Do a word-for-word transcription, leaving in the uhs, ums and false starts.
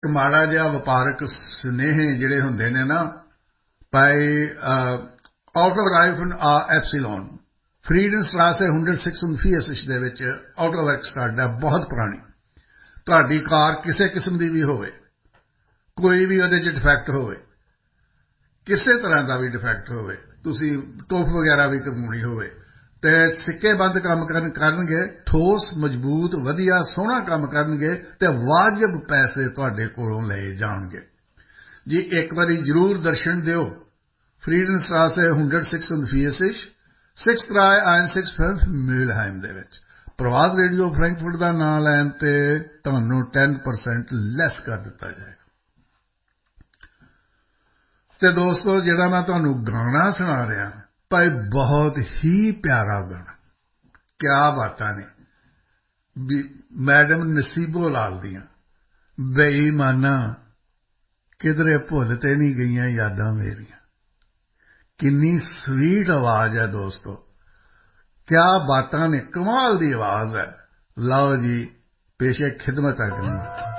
ਮਾੜਾ ਜਿਹਾ ਵਪਾਰਕ ਸੁਨੇਹੇ ਜਿਹੜੇ ਹੁੰਦੇ ਨੇ ਨਾ ਭਾਈ ਆਟੋਗ੍ਰਾਫਨ ਆ ਐਪਸੀਲੋਨ ਫਰੀਡਨਸਟ੍ਰਾਸੇ ਇੱਕ ਸੌ ਛੇ ਫੀਐਸਐਚ ਦੇ ਵਿੱਚ ਆਟੋ ਵਰਕਸਟਾਡ ਹੈ, ਬਹੁਤ ਪੁਰਾਣੀ। ਤੁਹਾਡੀ ਕਾਰ ਕਿਸੇ ਕਿਸਮ ਦੀ ਵੀ ਹੋਵੇ, ਕੋਈ ਵੀ ਉਹਦੇ 'ਚ ਡਿਫੈਕਟ ਹੋਵੇ, ਕਿਸੇ ਤਰ੍ਹਾਂ ਦਾ ਵੀ ਡਿਫੈਕਟ ਹੋਵੇ, ਤੁਸੀਂ ਟੋਫ ਵਗੈਰਾ ਵੀ ਕਰਵਾਉਣੀ ਹੋਵੇ ਅਤੇ ਸਿੱਕੇ ਬੰਦ ਕੰਮ ਕਰਨ ਕਰਨਗੇ, ਠੋਸ ਮਜ਼ਬੂਤ ਵਧੀਆ ਸੋਹਣਾ ਕੰਮ ਕਰਨਗੇ ਅਤੇ ਵਾਜਬ ਪੈਸੇ ਤੁਹਾਡੇ ਕੋਲੋਂ ਲਏ ਜਾਣਗੇ ਜੀ। ਇੱਕ ਵਾਰੀ ਜ਼ਰੂਰ ਦਰਸ਼ਨ ਦਿਓ ਫਰੀਡਨਸਟ੍ਰਾਸੇ ਇੱਕ ਸੌ ਛੇ ਫੀਐਸਐਚ ਛੇ drei eins sechs fünf ਮਿਲਹਾਈਮ ਦੇ ਵਿੱਚ। ਪ੍ਰਵਾਸ ਰੇਡੀਓ ਫਰੈਂਕਫਰਟ ਦਾ ਨਾਂ ਲੈਣ ਤੇ ਤੁਹਾਨੂੰ ਦਸ ਪਰਸੈਂਟ ਲੈਸ ਕਰ ਦਿੱਤਾ ਜਾਏਗਾ। ਅਤੇ ਦੋਸਤੋ, ਜਿਹੜਾ ਮੈਂ ਤੁਹਾਨੂੰ ਗਾਣਾ ਸੁਣਾ ਰਿਹਾ ਭਾਈ, ਬਹੁਤ ਹੀ ਪਿਆਰਾ ਗਾਣਾ, ਕਿਆ ਬਾਤਾਂ ਨੇ ਵੀ ਮੈਡਮ ਨਸੀਬੋ ਲਾਲ ਦੀਆਂ। ਬੇਈਮਾਨਾ ਕਿਧਰੇ ਭੁੱਲ ਤੇ ਨਹੀਂ ਗਈਆਂ ਯਾਦਾਂ ਮੇਰੀਆਂ। ਕਿੰਨੀ ਸਵੀਟ ਆਵਾਜ਼ ਹੈ ਦੋਸਤੋ, ਕਿਆ ਬਾਤਾਂ ਨੇ, ਕਮਾਲ ਦੀ ਆਵਾਜ਼ ਹੈ। ਲਓ ਜੀ, ਪੇਸ਼ੇ ਖਿਦਮਤ ਹੈ।